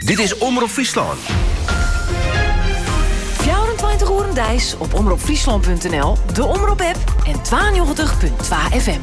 Dit is Omroep Friesland. 24 uur Dijs op omroepfriesland.nl, de Omroep-app en 92.2 FM.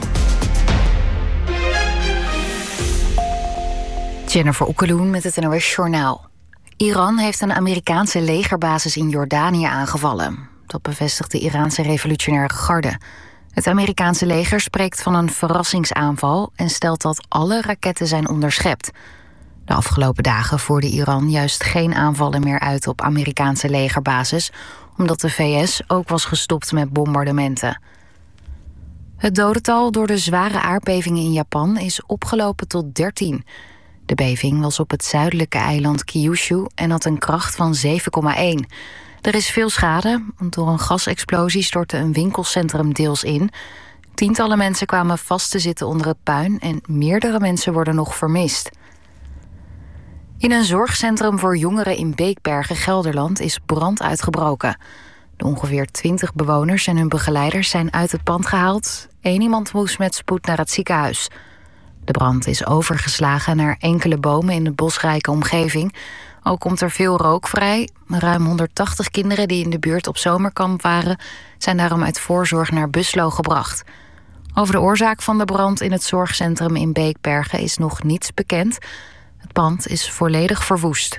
Jennifer Okkeloen met het NOS Journaal. Iran heeft een Amerikaanse legerbasis in Jordanië aangevallen. Dat bevestigt de Iraanse revolutionaire garde. Het Amerikaanse leger spreekt van een verrassingsaanval en stelt dat alle raketten zijn onderschept. De afgelopen dagen voerde Iran juist geen aanvallen meer uit op Amerikaanse legerbases, omdat de VS ook was gestopt met bombardementen. Het dodental door de zware aardbevingen in Japan is opgelopen tot 13. De beving was op het zuidelijke eiland Kyushu en had een kracht van 7,1. Er is veel schade, want door een gasexplosie stortte een winkelcentrum deels in. Tientallen mensen kwamen vast te zitten onder het puin en meerdere mensen worden nog vermist. In een zorgcentrum voor jongeren in Beekbergen, Gelderland, is brand uitgebroken. De ongeveer 20 bewoners en hun begeleiders zijn uit het pand gehaald. 1 iemand moest met spoed naar het ziekenhuis. De brand is overgeslagen naar enkele bomen in de bosrijke omgeving. Ook komt er veel rook vrij. Ruim 180 kinderen die in de buurt op zomerkamp waren, zijn daarom uit voorzorg naar Buslo gebracht. Over de oorzaak van de brand in het zorgcentrum in Beekbergen is nog niets bekend. Het pand is volledig verwoest.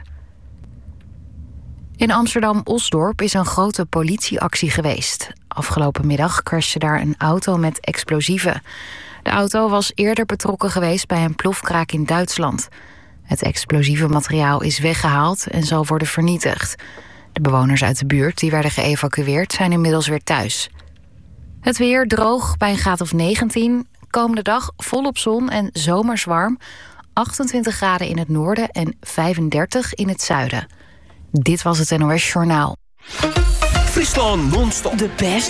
In Amsterdam-Osdorp is een grote politieactie geweest. Afgelopen middag crashte daar een auto met explosieven. De auto was eerder betrokken geweest bij een plofkraak in Duitsland. Het explosieve materiaal is weggehaald en zal worden vernietigd. De bewoners uit de buurt die werden geëvacueerd zijn inmiddels weer thuis. Het weer droog bij een graad of 19. Komende dag volop zon en zomers warm. 28 graden in het noorden en 35 in het zuiden. Dit was het NOS Journaal. Friesland non-stop. De best